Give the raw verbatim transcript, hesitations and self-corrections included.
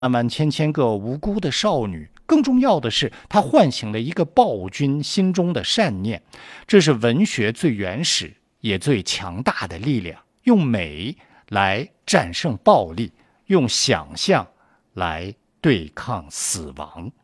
万万千千个无辜的少女。更重要的是，它唤醒了一个暴君心中的善念。这是文学最原始也最强大的力量，用美来战胜暴力，用想象来对抗死亡。